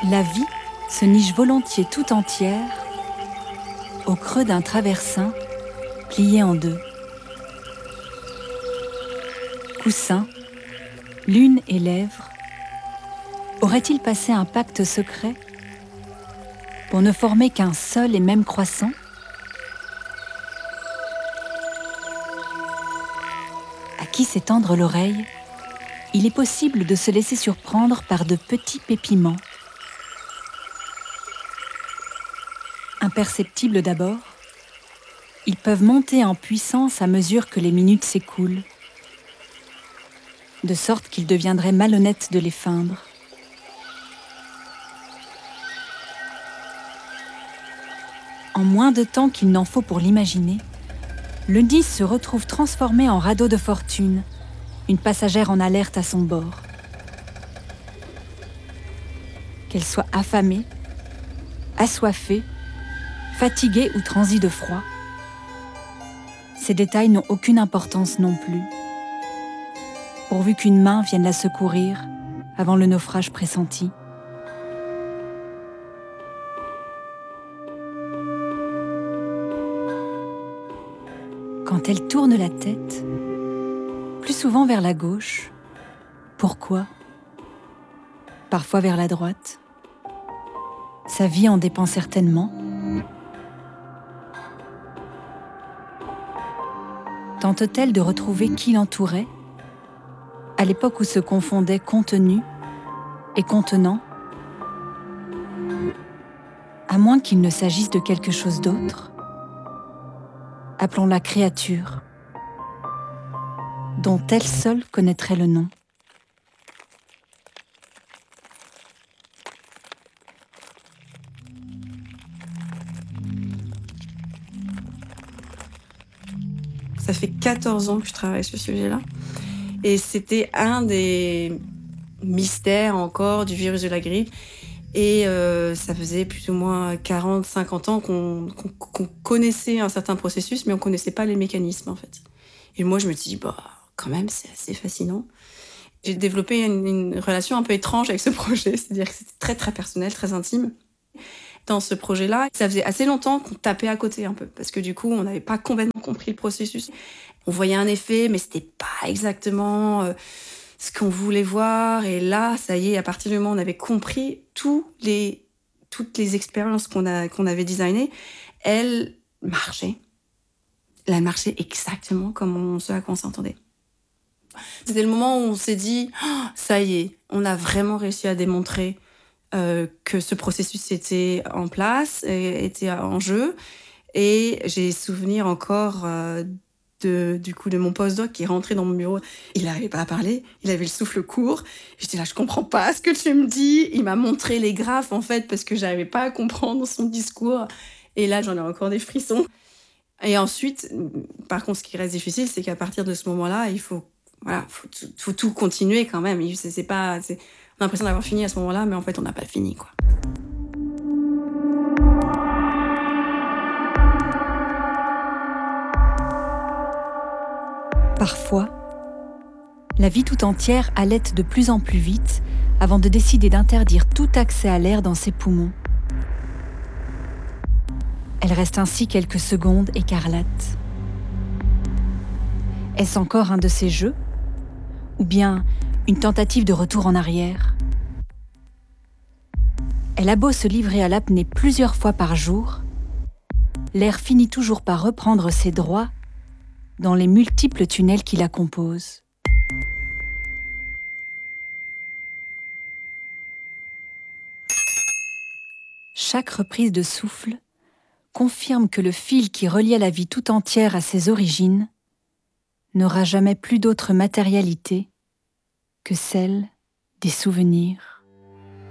La vie se niche volontiers tout entière au creux d'un traversin plié en deux. Coussin, lune et lèvres, auraient-ils passé un pacte secret pour ne former qu'un seul et même croissant? À qui s'étendre l'oreille, il est possible de se laisser surprendre par de petits pépiments. Imperceptibles d'abord, ils peuvent monter en puissance à mesure que les minutes s'écoulent, de sorte qu'il deviendrait malhonnête de les feindre. En moins de temps qu'il n'en faut pour l'imaginer, le Nice se retrouve transformé en radeau de fortune, une passagère en alerte à son bord. Qu'elle soit affamée, assoiffée, fatiguée ou transie de froid, ces détails n'ont aucune importance non plus, pourvu qu'une main vienne la secourir avant le naufrage pressenti. Quand elle tourne la tête, plus souvent vers la gauche, pourquoi? Parfois vers la droite. Sa vie en dépend certainement. Tente-t-elle de retrouver qui l'entourait, à l'époque où se confondaient contenu et contenant, à moins qu'il ne s'agisse de quelque chose d'autre? Appelons-la créature, dont elle seule connaîtrait le nom. Ça fait 14 ans que je travaille sur ce sujet-là. Et c'était un des mystères encore du virus de la grippe. Et ça faisait plus ou moins 40-50 ans qu'on connaissait un certain processus, mais on ne connaissait pas les mécanismes, en fait. Et moi, je me dis, quand même, c'est assez fascinant. J'ai développé une relation un peu étrange avec ce projet, c'est-à-dire que c'était très, très personnel, très intime. Dans ce projet-là, ça faisait assez longtemps qu'on tapait à côté un peu, parce que du coup, on n'avait pas complètement compris le processus. On voyait un effet, mais c'était pas exactement ce qu'on voulait voir. Et là, ça y est, à partir du moment où on avait compris toutes les expériences qu'on avait designées, elles marchaient. Elles marchaient exactement comme ce à quoi on s'entendait. C'était le moment où on s'est dit, ça y est, on a vraiment réussi à démontrer que ce processus était en place, était en jeu. Et j'ai souvenir encore du coup de mon postdoc qui est rentré dans mon bureau. Il n'arrivait pas à parler, il avait le souffle court. J'étais là, je comprends pas ce que tu me dis. Il m'a montré les graphes en fait parce que j'arrivais pas à comprendre son discours. Et là, j'en ai encore des frissons. Et ensuite, par contre, ce qui reste difficile, c'est qu'à partir de ce moment-là, il faut tout continuer quand même. C'est pas, on a l'impression d'avoir fini à ce moment-là, mais en fait, on n'a pas fini, quoi. Parfois, la vie tout entière halète de plus en plus vite avant de décider d'interdire tout accès à l'air dans ses poumons. Elle reste ainsi quelques secondes écarlate. Est-ce encore un de ces jeux? Ou bien une tentative de retour en arrière? Elle a beau se livrer à l'apnée plusieurs fois par jour, l'air finit toujours par reprendre ses droits dans les multiples tunnels qui la composent. Chaque reprise de souffle confirme que le fil qui reliait la vie tout entière à ses origines n'aura jamais plus d'autre matérialité que celle des souvenirs.